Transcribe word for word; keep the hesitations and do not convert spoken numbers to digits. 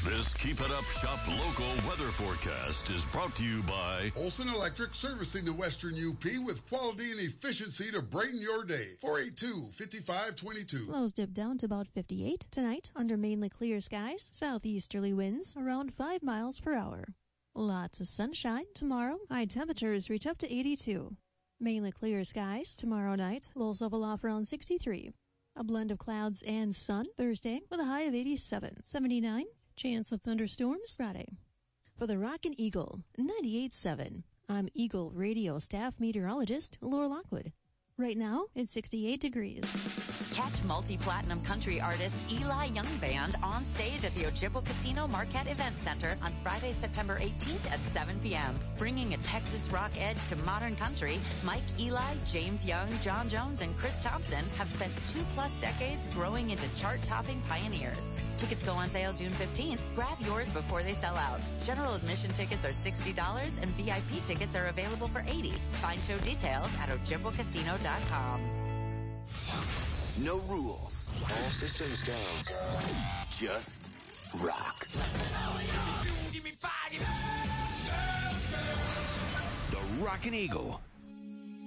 This Keep It Up Shop local weather forecast is brought to you by Olson Electric, servicing the Western U P with quality and efficiency to brighten your day. four eight two, five five two two. Lows dip down to about fifty-eight. Tonight, under mainly clear skies, southeasterly winds around five miles per hour. Lots of sunshine tomorrow. High temperatures reach up to eighty-two. Mainly clear skies tomorrow night. Lows level off around sixty-three. A blend of clouds and sun Thursday with a high of eighty-seven. seventy-nine. Chance of thunderstorms Friday. For the Rockin' Eagle, ninety-eight point seven. I'm Eagle Radio staff meteorologist Laura Lockwood. Right now, it's sixty-eight degrees. Catch multi-platinum country artist Eli Young Band on stage at the Ojibwa Casino Marquette Event Center on Friday, September eighteenth at seven p.m. Bringing a Texas rock edge to modern country, Mike Eli, James Young, John Jones, and Chris Thompson have spent two-plus decades growing into chart-topping pioneers. Tickets go on sale June fifteenth. Grab yours before they sell out. General admission tickets are sixty dollars and V I P tickets are available for eighty dollars. Find show details at ojibwa casino dot com. No rules. All systems go. Just rock. The Rockin' Eagle